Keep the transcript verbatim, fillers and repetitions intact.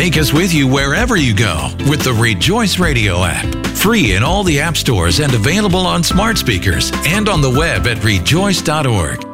Take us with you wherever you go with the Rejoice Radio app. Free in all the app stores and available on smart speakers and on the web at rejoice dot org.